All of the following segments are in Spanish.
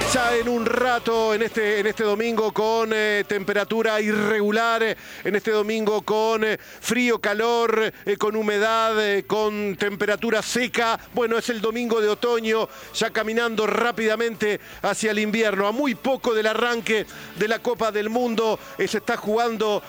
Ya en un rato, en este domingo con temperatura irregular, en este domingo con frío, calor, con humedad, con temperatura seca. Bueno, es el domingo de otoño, ya caminando rápidamente hacia el invierno. A muy poco del arranque de la Copa del Mundo, se está jugando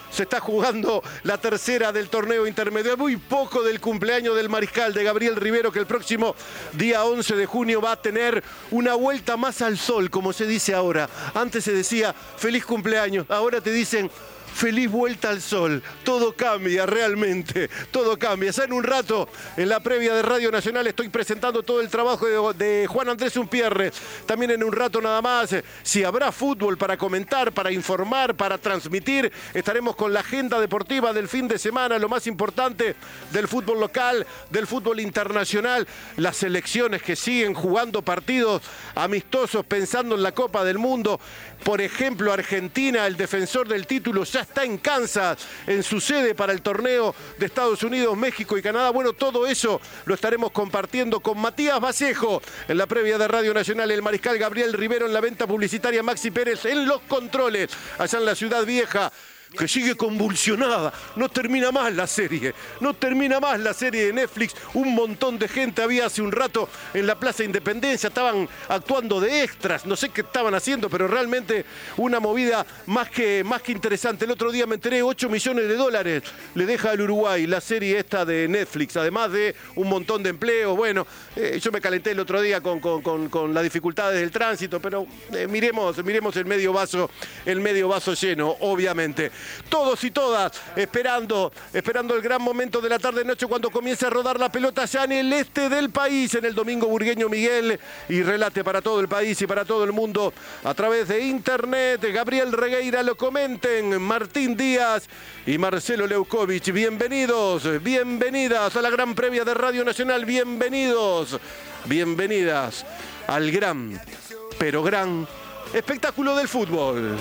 la tercera del torneo intermedio. Muy poco del cumpleaños del mariscal, de Gabriel Rivero, que el próximo día 11 de junio va a tener una vuelta más al sol, como se dice ahora. Antes se decía feliz cumpleaños, ahora te dicen feliz vuelta al sol. Todo cambia, realmente, todo cambia. Ya en un rato, en la previa de Radio Nacional, estoy presentando todo el trabajo de Juan Andrés Unpierre. También en un rato nada más, si habrá fútbol para comentar, para informar, para transmitir, estaremos con la agenda deportiva del fin de semana, lo más importante del fútbol local, del fútbol internacional, las selecciones que siguen jugando partidos amistosos pensando en la Copa del Mundo. Por ejemplo, Argentina, el defensor del título, ya está en Kansas, en su sede para el torneo de Estados Unidos, México y Canadá. Bueno, todo eso lo estaremos compartiendo con Matías Vallejo en la previa de Radio Nacional, el mariscal Gabriel Rivero en la venta publicitaria, Maxi Pérez en los controles, allá en la Ciudad Vieja, que sigue convulsionada. No termina más la serie. No termina más la serie de Netflix. Un montón de gente había hace un rato en la Plaza Independencia. Estaban actuando de extras. No sé qué estaban haciendo, pero realmente una movida más que interesante. El otro día me enteré, 8 millones de dólares le deja al Uruguay la serie esta de Netflix. Además de un montón de empleos. Bueno, yo me calenté el otro día con las dificultades del tránsito, pero miremos el medio vaso lleno, obviamente. Todos y todas esperando el gran momento de la tarde-noche cuando comience a rodar la pelota ya en el este del país, en el Domingo Burgueño Miguel, y relate para todo el país y para todo el mundo a través de internet. Gabriel Regueira lo comenten, Martín Díaz y Marcelo Leucovich. Bienvenidos, bienvenidas a la gran previa de Radio Nacional, bienvenidos, bienvenidas al gran, pero gran espectáculo del fútbol.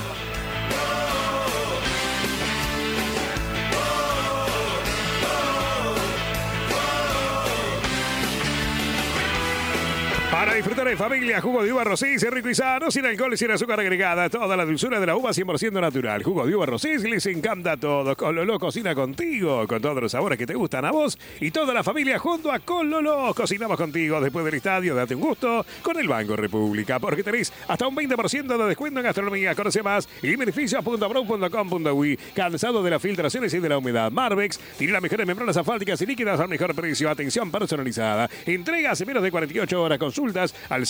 Para disfrutar en familia, jugo de uva Rosís, rico y sano, sin alcohol y sin azúcar agregada. Toda la dulzura de la uva 100% natural. Jugo de uva Rosís les encanta a todos. Cololó cocina contigo, con todos los sabores que te gustan a vos y toda la familia junto a Cololó. Cocinamos contigo después del estadio. Date un gusto con el Banco República, porque tenéis hasta un 20% de descuento en gastronomía. Conoce más y beneficios.brown.com.uy. Cansado de las filtraciones y de la humedad. Marvex tiene las mejores membranas asfálticas y líquidas al mejor precio. Atención personalizada. Entregas en menos de 48 horas. Consultas al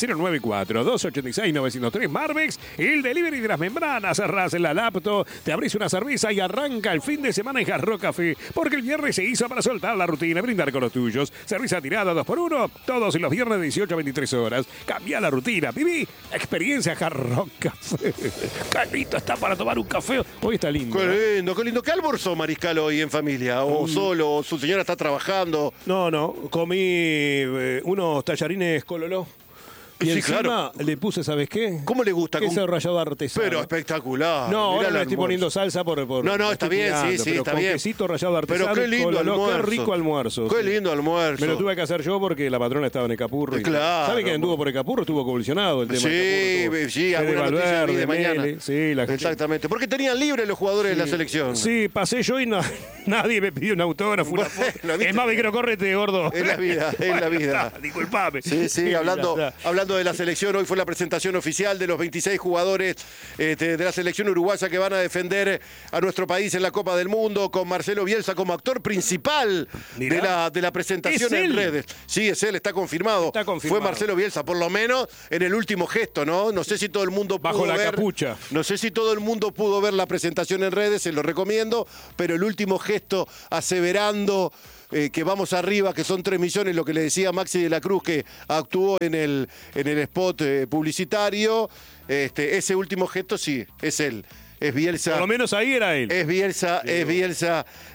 094-286-903 Marvex. El delivery de las membranas. Cerrás la laptop, te abrís una cerveza y arranca el fin de semana en Jarro Café. Porque el viernes se hizo para soltar la rutina, brindar con los tuyos. Servicio tirada 2x1, todos los viernes de 18 a 23 horas. Cambia la rutina, viví experiencia Jarro Café. Carlito está para tomar un café. Hoy está lindo. Qué lindo, qué lindo. ¿Qué almorzó, mariscal, hoy en familia? ¿O solo? ¿O su señora está trabajando? No, comí unos tallarines Cololó. Y sí, encima claro, le puse, ¿sabes qué? ¿Cómo le gusta? Queso rallado artesano. Pero espectacular. No, ahora le estoy almuerzo. poniendo salsa por No, está bien, sí, pero está con bien. quesito rallado artesano. Pero qué lindo Cololó, almuerzo. Qué rico almuerzo. Qué lindo almuerzo. Me lo tuve que hacer yo porque la patrona estaba en Ecapurro. Claro. ¿Sabe que anduvo por Ecapurro? Estuvo convulsionado el tema de Ecapurro. Sí, alguna Fede noticia Valverde, de mañana. Mele, sí, la gente. Exactamente. Porque tenían libre los jugadores de la selección. Sí, pasé yo y nadie me pidió un autógrafo, una foto. Es más, micro, córrete, gordo. Es la vida, es la vida. Disculpame. Sí, hablando de la selección, hoy fue la presentación oficial de los 26 jugadores de la selección uruguaya que van a defender a nuestro país en la Copa del Mundo, con Marcelo Bielsa como actor principal de la presentación en redes. Sí, es él, está confirmado. Fue Marcelo Bielsa, por lo menos en el último gesto, ¿no? No sé si todo el mundo pudo bajo la ver, capucha. No sé si todo el mundo pudo ver la presentación en redes, se lo recomiendo, pero el último gesto aseverando que vamos arriba, que son 3 millones, lo que le decía Maxi de la Cruz, que actuó en el spot publicitario. Ese último gesto sí, es él. Es Bielsa. Por lo menos ahí era él. Es Bielsa